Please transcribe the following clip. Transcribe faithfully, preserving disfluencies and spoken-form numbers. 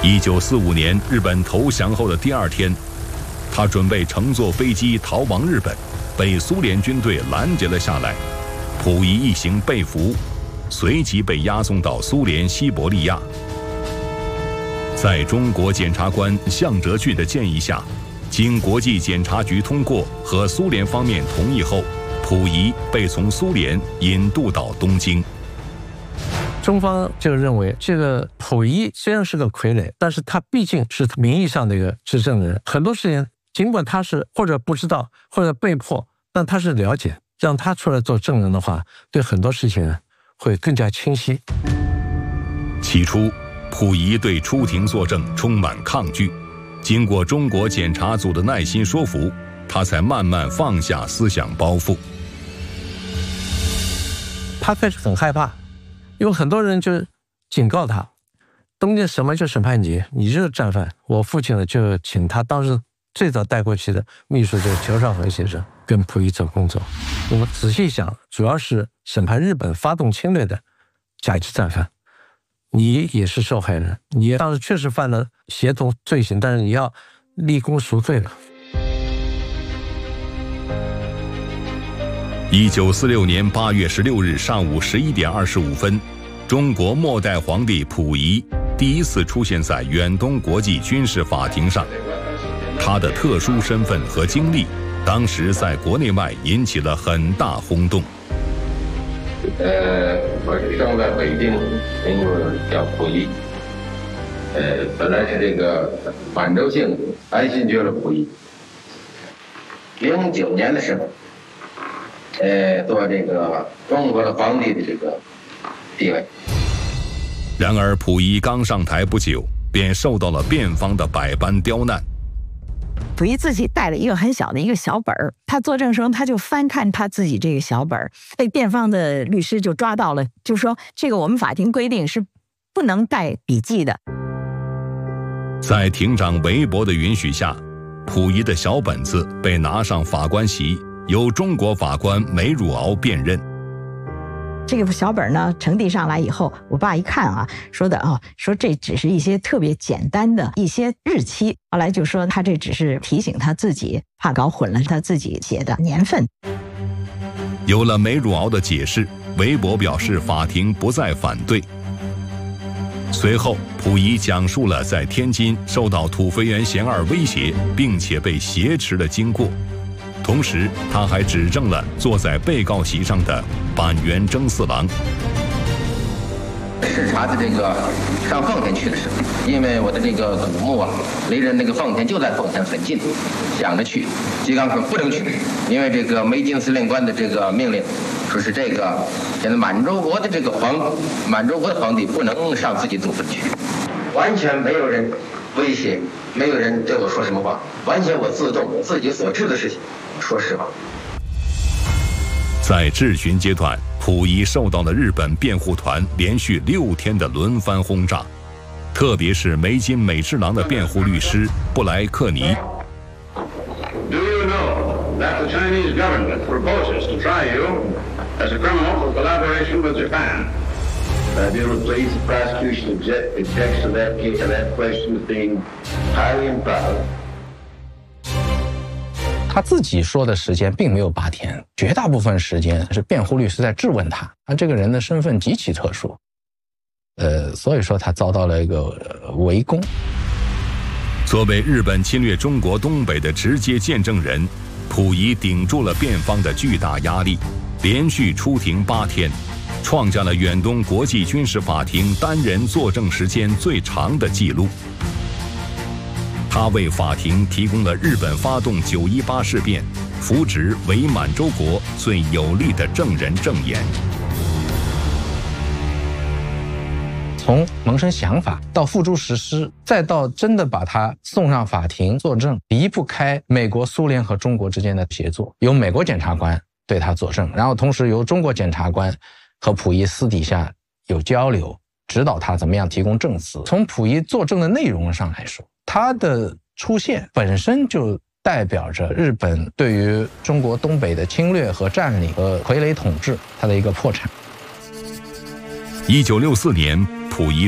一九四五年日本投降后的第二天，他准备乘坐飞机逃亡日本，被苏联军队拦截了下来。溥仪一行被俘，随即被押送到苏联西伯利亚。在中国检察官向哲俊的建议下，经国际检察局通过和苏联方面同意后，溥仪被从苏联引渡到东京。 中方就认为，这个溥仪虽然是个傀儡，但是他毕竟是名义上的一个执政人，很多事情尽管他是或者不知道或者被迫，但他是了解，让他出来做证人的话，对很多事情会更加清晰。 起初，溥仪对出庭作证充满抗拒，经过中国检察组的耐心说服，他才慢慢放下思想包袱。 他开始很害怕，因为很多人就警告他，东京什么叫审判局，你就是战犯。我父亲呢就请他当时最早带过去的秘书就是裘绍和先生跟溥仪做工作。我们仔细想，主要是审判日本发动侵略的甲级战犯，你也是受害人，你当时确实犯了协同罪行，但是你要立功赎罪了。 一九四六年八月十六日上午十一点二十五分，中国末代皇帝溥仪第一次出现在远东国际军事法庭上。他的特殊身份和经历，当时在国内外引起了很大轰动。 呃，我是生在北京，名字叫溥仪。呃，本来是这个满洲姓安新觉罗溥仪。零九年的时候，呃，做这个中国的皇帝的这个地位。 然而，溥仪刚上台不久，便受到了辩方的百般刁难。 溥仪自己带了一个很小的一个小本儿，他作证时他就翻看他自己这个小本儿，被辩方的律师就抓到了，就说这个我们法庭规定是不能带笔记的。 在庭长韦伯的允许下，溥仪的小本子被拿上法官席，由中国法官梅汝敖辨认。 这个小本呢呈递上来以后，我爸一看啊，说的哦，说这只是一些特别简单的一些日期，后来就说他这只是提醒他自己，怕搞混了他自己写的年份。 有了梅汝敖的解释，韦伯表示法庭不再反对。随后，溥仪讲述了在天津受到土肥原贤二威胁，并且被挟持的经过。同时，他还指证了坐在被告席上的板垣征四郎。 视察的这个上奉天去的时候，因为我的这个祖墓啊，离着那个奉天就在奉天很近，想着去，吉冈说不能去，因为这个梅津司令官的这个命令，说是这个现在满洲国的这个皇满洲国的皇帝不能上自己祖坟去，完全没有人威胁，没有人对我说什么话，完全我自动自己所知的事情。说实话， 在质询阶段，溥仪受到了日本辩护团连续六天的轮番轰炸，特别是梅津美治郎的辩护律师布莱克尼。 Do you know that the Chinese government proposes to try you as a criminal for collaboration with Japan? Uh, Bureau, please, the prosecution object, objects to that case and that question as being highly improper. 他自己说的时间并没有八天，绝大部分时间是辩护律师在质问他，他这个人的身份极其特殊，呃，所以说他遭到了一个、呃、围攻。 作为日本侵略中国东北的直接见证人，溥仪顶住了辩方的巨大压力，连续出庭八天，创下了远东国际军事法庭单人作证时间最长的纪录。他为法庭提供了日本发动九一八事变、扶植伪满洲国最有力的证人证言。 从萌生想法到付诸实施，再到真的把他送上法庭作证，离不开美国、苏联和中国之间的协作，由美国检察官对他作证，然后同时由中国检察官和溥仪私底下有交流，指导他怎么样提供证词。从溥仪作证的内容上来说，他的出现本身就代表着日本对于中国东北的侵略和占领和傀儡统治它的一个破产。 一九六四年，溥仪